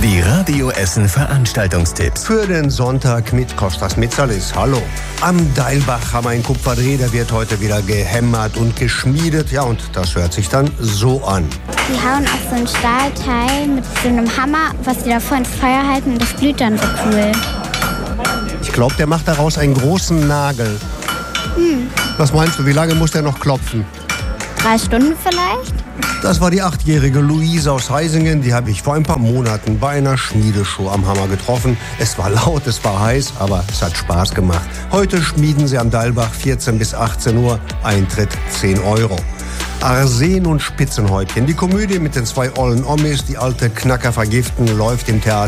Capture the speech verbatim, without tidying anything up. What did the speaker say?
Die Radio Essen Veranstaltungstipps. Für den Sonntag mit Kostas Mitsalis. Hallo. Am Deilbach haben wir einen Kupferdreh, der wird heute wieder gehämmert und geschmiedet. Ja, und das hört sich dann so an. Die hauen auf so ein Stahlteil mit so einem Hammer, was sie davor ins Feuer halten, und das glüht dann so cool. Ich glaube, der macht daraus einen großen Nagel. Hm. Was meinst du, wie lange muss der noch klopfen? Drei Stunden vielleicht? Das war die achtjährige Luise aus Heisingen. Die habe ich vor ein paar Monaten bei einer Schmiedeshow am Hammer getroffen. Es war laut, es war heiß, aber es hat Spaß gemacht. Heute schmieden sie am Deilbach vierzehn bis achtzehn Uhr. Eintritt zehn Euro. Arsen und Spitzenhäubchen. Die Komödie mit den zwei ollen Omis, die alte Knacker vergiften, läuft im Theater